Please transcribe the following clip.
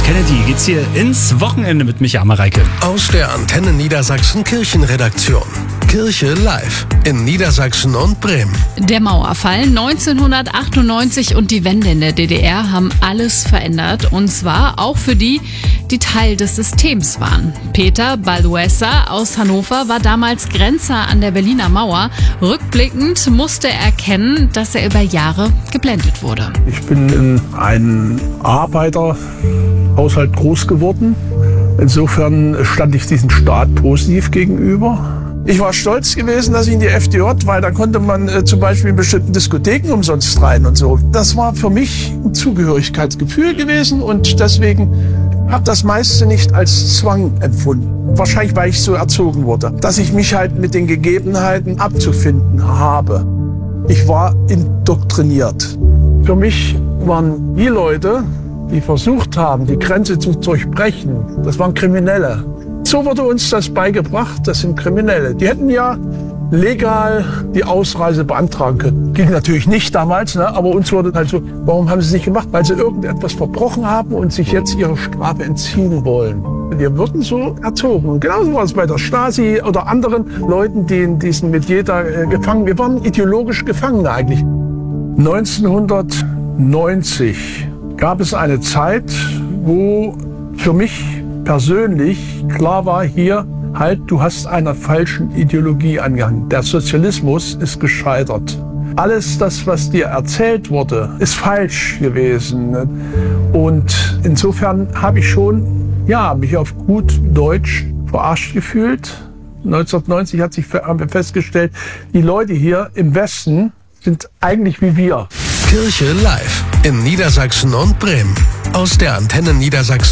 Kennedy geht's hier ins Wochenende mit Micha Mareike. Aus der Antenne Niedersachsen Kirchenredaktion. Kirche live in Niedersachsen und Bremen. Der Mauerfall 1998 und die Wende in der DDR haben alles verändert. Und zwar auch für die, die Teil des Systems waren. Peter Balduessa aus Hannover war damals Grenzer an der Berliner Mauer. Rückblickend musste er erkennen, dass er über Jahre geblendet wurde. Ich bin in einem Arbeiterhaushalt groß geworden. Insofern stand ich diesem Staat positiv gegenüber. Ich war stolz gewesen, dass ich in die FDJ, weil da konnte man zum Beispiel in bestimmten Diskotheken umsonst rein und so. Das war für mich ein Zugehörigkeitsgefühl gewesen und deswegen habe das meiste nicht als Zwang empfunden. Wahrscheinlich, weil ich so erzogen wurde, dass ich mich halt mit den Gegebenheiten abzufinden habe. Ich war indoktriniert. Für mich waren die Leute, die versucht haben, die Grenze zu durchbrechen, das waren Kriminelle. So wurde uns das beigebracht, das sind Kriminelle. Die hätten ja legal die Ausreise beantragen können. Ging natürlich nicht damals, ne? Aber uns wurde halt so, warum haben sie es nicht gemacht? Weil sie irgendetwas verbrochen haben und sich jetzt ihrer Strafe entziehen wollen. Wir wurden so erzogen. Und genauso war es bei der Stasi oder anderen Leuten, die in diesem Metier da gefangen. Wir waren ideologisch Gefangene eigentlich. 1990 gab es eine Zeit, wo für mich persönlich klar war, hier halt, du hast einer falschen Ideologie angehangen. Der Sozialismus ist gescheitert. Alles das, was dir erzählt wurde, ist falsch gewesen. Und insofern habe ich schon, mich auf gut Deutsch verarscht gefühlt. 1990 haben wir festgestellt, die Leute hier im Westen sind eigentlich wie wir. Kirche live in Niedersachsen und Bremen. Aus der Antenne Niedersachsen